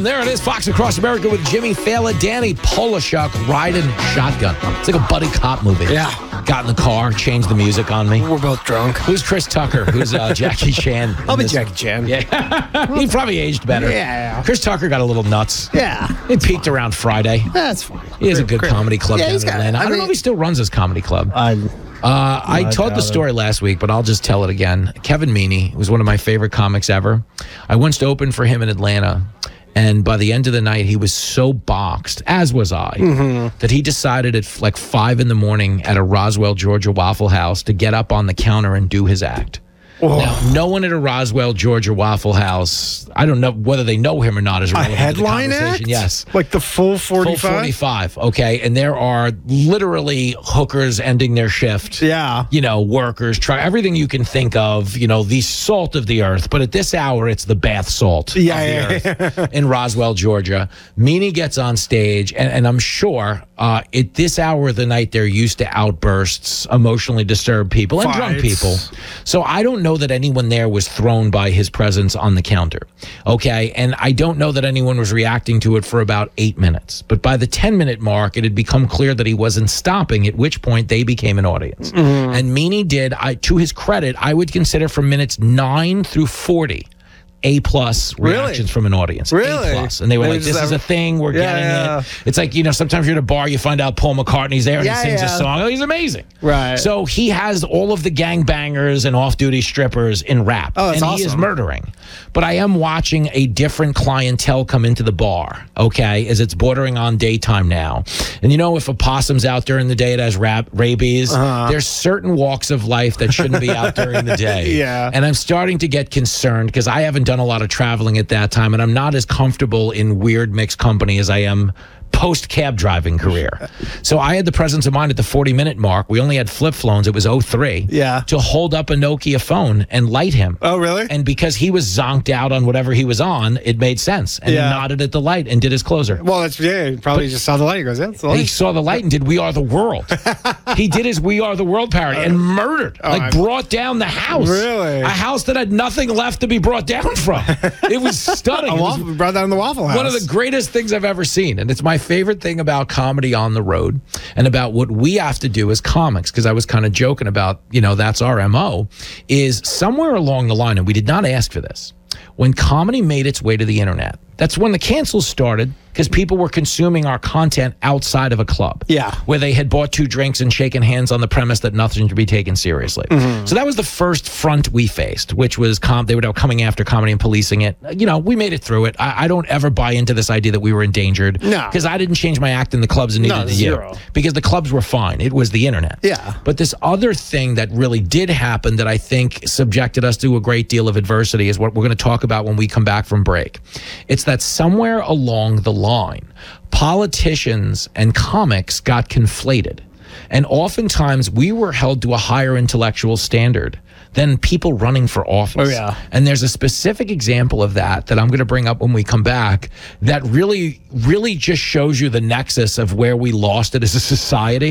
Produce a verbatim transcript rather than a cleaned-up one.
there it is. Fox Across America with Jimmy Fallon, Danny Polishuk riding shotgun. It's like a buddy cop movie. Yeah. Got in the car, changed the music on me. We're both drunk. Who's Chris Tucker? Who's uh, Jackie Chan? I'll be this? Jackie Chan. Yeah. He probably aged better. Yeah. Chris Tucker got a little nuts. Yeah. He peaked around Friday. That's fine. He has a good Great. comedy club Yeah, down he's in got- Atlanta. I, I don't mean- know if he still runs his comedy club. I, Uh, I I told the doubt story last week, but I'll just tell it again. Kevin Meaney was one of my favorite comics ever. I once opened for him in Atlanta, and by the end of the night, he was so boxed, as was I, Mm-hmm. that he decided at f- like five in the morning at a Roswell, Georgia Waffle House to get up on the counter and do his act. oh, Now, no one at a Roswell, Georgia Waffle House, I don't know whether they know him or not, is a relevant to the headline conversation. act? Yes. Like the full Full forty-five? forty-five, okay? And there are literally hookers ending their shift. Yeah. You know, workers, try everything you can think of, you know, the salt of the earth. But at this hour, it's the bath salt Yeah, of the yeah, earth in Roswell, Georgia. Meanie gets on stage, and, and I'm sure uh, at this hour of the night, they're used to outbursts, emotionally disturbed people, and drunk Fights. people. So I don't know that anyone there was thrown by his presence on the counter. Okay. And I don't know that anyone was reacting to it for about eight minutes. But by the ten minute mark, it had become clear that he wasn't stopping, at which point they became an audience. And Meanie did, I, to his credit, I would consider from minutes nine through forty. A plus Really? reactions from an audience. Really? A plus. And they were They like, just this is have- a thing. We're Yeah, getting yeah. it. It's like, you know, sometimes you're at a bar, you find out Paul McCartney's there and Yeah, he sings yeah. a song. Oh, he's amazing. Right. So he has all of the gangbangers and off-duty strippers in rap. Oh, that's and he is awesome. murdering. But I am watching a different clientele come into the bar, okay, as it's bordering on daytime now. And you know, if a possum's out during the day, it has rab- rabies. Uh-huh. There's certain walks of life that shouldn't be out during the day. Yeah. And I'm starting to get concerned because I haven't done a lot of traveling at that time, and I'm not as comfortable in weird mixed company as I am post cab driving career. So I had the presence of mind at the forty minute mark. We only had flip phones. It was oh three. Yeah. To hold up a Nokia phone and light him. Oh, really? And because he was zonked out on whatever he was on, it made sense. And Yeah. he nodded at the light and did his closer. Well, that's, yeah, he probably just saw the light. He goes, yeah, it's the He light. saw the light and did We Are the World. He did his We Are the World parody and murdered, like I- brought down the house. Really? A house that had nothing left to be brought down from. It was stunning. A It was waffle, brought down the Waffle House. one of the greatest things I've ever seen. And it's my favorite thing about comedy on the road and about what we have to do as comics, because I was kind of joking about, you know, that's our M O, is somewhere along the line, and we did not ask for this, when comedy made its way to the internet, that's when the cancels started, because people were consuming our content outside of a club. Yeah. Where they had bought two drinks and shaken hands on the premise that nothing should be taken seriously. So that was the first front we faced, which was com- they were coming after comedy and policing it. You know, we made it through it. I, I don't ever buy into this idea that we were endangered. No. Because I didn't change my act in the clubs and neither No, did zero. you. Because the clubs were fine. It was the internet. Yeah. But this other thing that really did happen that I think subjected us to a great deal of adversity is what we're going to talk about when we come back from break. It's that somewhere along the line, politicians and comics got conflated. And oftentimes we were held to a higher intellectual standard than people running for office. Oh, yeah. And there's a specific example of that that I'm going to bring up when we come back that really, really just shows you the nexus of where we lost it as a society.